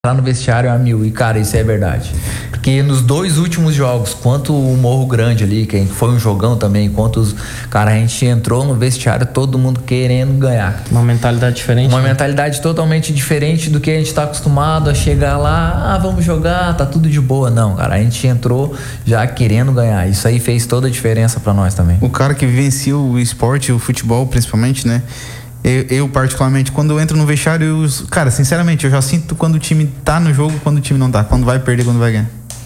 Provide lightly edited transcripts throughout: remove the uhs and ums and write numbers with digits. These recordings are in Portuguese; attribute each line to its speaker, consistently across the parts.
Speaker 1: lá no vestiário a mil. E, cara, isso é verdade. Porque nos 2 últimos jogos, quanto o Morro Grande ali, que foi um jogão também, cara, a gente entrou no vestiário, todo mundo querendo ganhar.
Speaker 2: Uma mentalidade diferente.
Speaker 1: Uma mentalidade totalmente diferente do que a gente tá acostumado a chegar lá, vamos jogar, tá tudo de boa. Não, cara, a gente entrou já querendo ganhar. Isso aí fez toda a diferença pra nós também.
Speaker 3: O cara que vivencia o esporte, o futebol principalmente, né? Eu particularmente, quando eu entro no vestiário, cara, sinceramente, eu já sinto quando o time tá no jogo, quando o time não tá, quando vai perder, quando vai ganhar.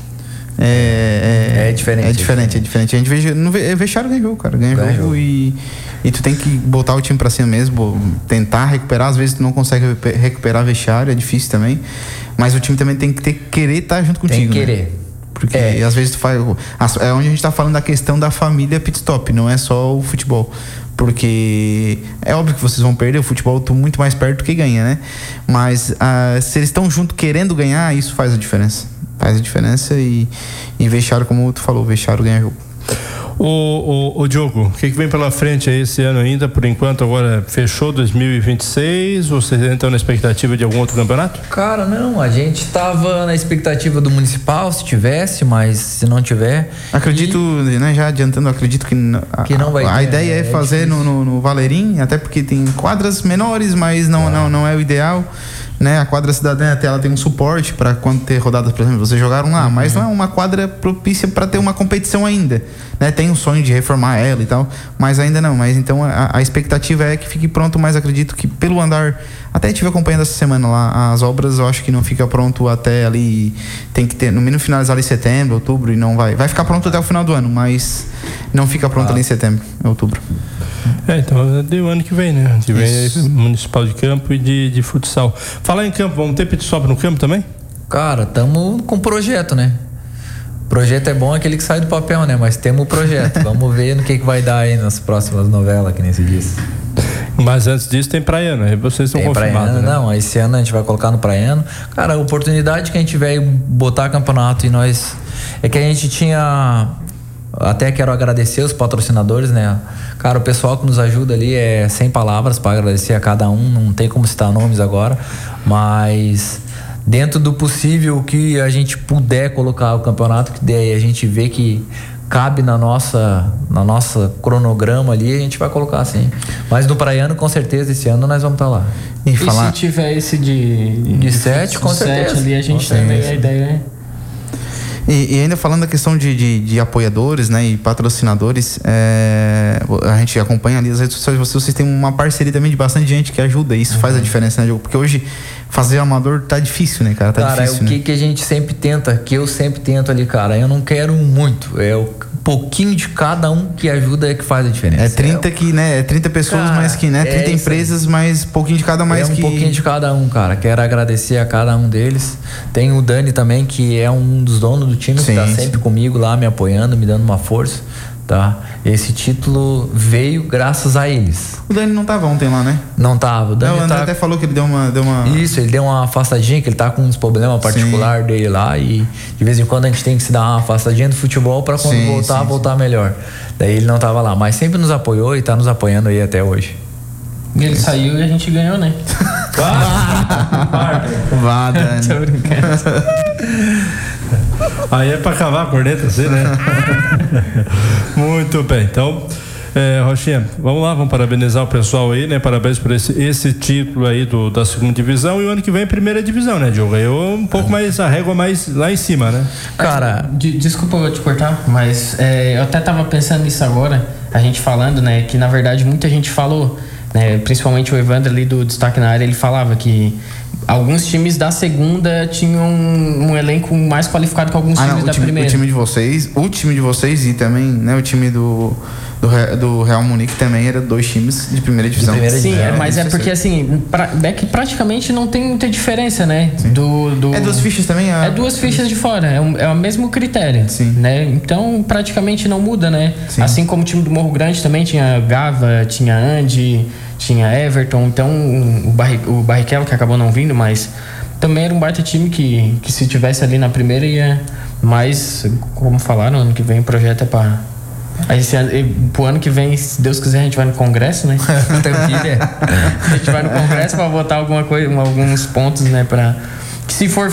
Speaker 1: É diferente.
Speaker 3: É diferente. A gente vestiário ganha jogo, cara. Ganha jogo e tu tem que botar o time pra cima mesmo, tentar recuperar. Às vezes tu não consegue recuperar vestiário, é difícil também. Mas o time também tem que querer estar junto contigo.
Speaker 1: Tem que querer.
Speaker 3: Né? Porque às vezes tu faz. É onde a gente tá falando da questão da família pit stop, não é só o futebol. Porque é óbvio que vocês vão perder, o futebol tá muito mais perto do que ganha, né? Mas se eles estão junto querendo ganhar, isso faz a diferença. Faz a diferença e vestiário, como tu falou, vestiário ganha jogo.
Speaker 4: O Diogo, o que vem pela frente aí esse ano ainda? Por enquanto, agora fechou 2026. Vocês estão na expectativa de algum outro campeonato?
Speaker 1: Cara, não. A gente tava na expectativa do municipal, se tivesse, mas se não tiver.
Speaker 3: Acredito, né, já adiantando, acredito que não vai ter. A ideia é fazer no Valerim, até porque tem quadras menores, mas não é o ideal. Né, a quadra cidadã até ela tem um suporte para quando ter rodadas, por exemplo, vocês jogaram lá, mas não é uma quadra propícia para ter uma competição ainda, né? Tem um sonho de reformar ela e tal, mas ainda não. Mas então a expectativa é que fique pronto, mas acredito que pelo andar, até estive acompanhando essa semana lá as obras, eu acho que não fica pronto até ali, tem que ter no mínimo finalizar ali em setembro, outubro, e não vai ficar pronto até o final do ano, mas não fica pronto ali em setembro, outubro.
Speaker 4: Então é o ano que vem, né? Que vem aí, municipal de campo e de futsal. Falar em campo, vamos ter pit stop no campo também?
Speaker 1: Cara, estamos com projeto, né? Projeto é bom aquele que sai do papel, né? Mas temos o projeto. Vamos ver no que vai dar aí nas próximas novelas, que nem se diz.
Speaker 4: Mas antes disso tem praiano, aí vocês estão confirmados, né?
Speaker 1: Não, esse ano a gente vai colocar no praiano. Cara, a oportunidade que a gente veio botar campeonato e nós... É que a gente tinha... Até quero agradecer os patrocinadores, né? Cara, o pessoal que nos ajuda ali é sem palavras para agradecer a cada um, não tem como citar nomes agora, mas dentro do possível que a gente puder colocar o campeonato, que daí a gente vê que cabe na nossa cronograma ali, a gente vai colocar assim. Mas no praiano, com certeza, esse ano nós vamos estar lá.
Speaker 2: E se tiver esse de 7, com certeza ali, a gente também a ideia é...
Speaker 3: E ainda falando da questão de apoiadores, né, e patrocinadores, a gente acompanha ali as redes sociais de vocês têm uma parceria também de bastante gente que ajuda, e isso faz a diferença, né, Diogo? Porque hoje fazer amador tá difícil, né, cara? Difícil,
Speaker 1: o que a gente sempre tenta, que eu sempre tento ali, cara, eu não quero muito, pouquinho de cada um que ajuda é que faz a diferença.
Speaker 3: É 30 é 30 pessoas, cara, mais que, né? 30 empresas, mais pouquinho de cada mais que...
Speaker 1: pouquinho de cada um, cara. Quero agradecer a cada um deles. Tem o Dani também, que é um dos donos do time, que tá sempre comigo lá, me apoiando, me dando uma força, tá? Esse título veio graças a eles.
Speaker 3: O Dani não tava ontem lá, né?
Speaker 1: Não tava. O Dani
Speaker 3: André até falou que ele deu uma...
Speaker 1: Isso, ele deu uma afastadinha, que ele tá com uns problemas particulares dele lá, e de vez em quando a gente tem que se dar uma afastadinha do futebol pra quando voltar melhor. Daí ele não tava lá, mas sempre nos apoiou e tá nos apoiando aí até hoje.
Speaker 2: E ele saiu e a gente ganhou, né?
Speaker 3: Vá, Dani.
Speaker 2: Tô brincando.
Speaker 4: Aí é pra cavar a corneta, assim, né? Muito bem, então Rochinha, vamos lá, vamos parabenizar o pessoal aí, né? Parabéns por esse título aí da segunda divisão, e o ano que vem primeira divisão, né, Diogo? Eu um pouco mais, a régua mais lá em cima, né?
Speaker 2: Cara, desculpa eu te cortar, mas eu até tava pensando nisso agora, a gente falando, né, que na verdade muita gente falou, né, principalmente o Evandro ali do Destaque na Área, ele falava que alguns times da segunda tinham um elenco mais qualificado que alguns times da primeira.
Speaker 3: O time de vocês e também, né, o time do Real Munique também era 2 times de primeira divisão.
Speaker 2: Sim, mas é porque assim, é que praticamente não tem muita diferença, né?
Speaker 3: É 2 fichas também?
Speaker 2: É 2 fichas de fora, é o mesmo critério.
Speaker 3: Sim.
Speaker 2: Né? Então praticamente não muda, né? Sim. Assim como o time do Morro Grande também tinha Gava, tinha Andy, tinha Everton, então o Barrichello, que acabou não vindo, mas também era um baita time que se tivesse ali na primeira ia. Mas, como falaram, ano que vem o projeto é pra... Pro ano que vem, se Deus quiser, a gente vai no Congresso, né?
Speaker 1: A gente
Speaker 2: vai no Congresso pra votar alguma coisa, alguns pontos, né? Que se for